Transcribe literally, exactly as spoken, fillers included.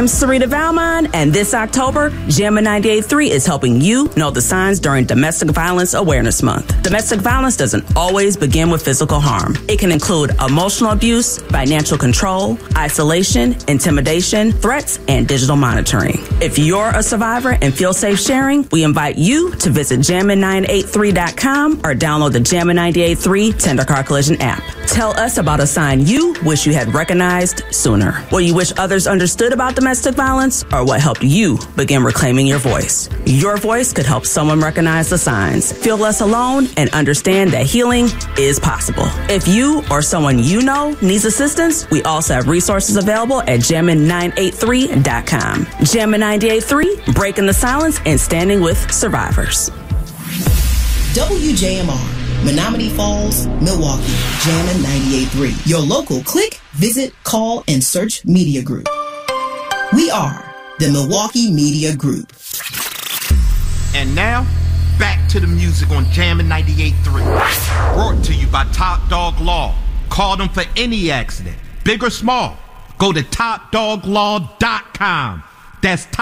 I'm Sarita Valmon, and this October, Jammin' ninety-eight point three is helping you know the signs during Domestic Violence Awareness Month. Domestic violence doesn't always begin with physical harm. It can include emotional abuse, financial control, isolation, intimidation, threats, and digital monitoring. If you're a survivor and feel safe sharing, we invite you to visit jammin nine eight three dot com or download the Jammin' ninety-eight point three Tender Car Collision app. Tell us about a sign you wish you had recognized sooner. What you wish others understood about domestic violence, or what helped you begin reclaiming your voice. Your voice could help someone recognize the signs, feel less alone, and understand that healing is possible. If you or someone you know needs assistance, we also have resources available at jammin nine eight three dot com. Jammin' ninety-eight point three, breaking the silence and standing with survivors. W J M R, Menominee Falls, Milwaukee, Jammin' ninety-eight point three. Your local click, visit, call, and search media group. We are the Milwaukee Media Group. And now, back to the music on Jammin' ninety-eight point three. Brought to you by Top Dog Law. Call them for any accident, big or small. Go to top dog law dot com. That's top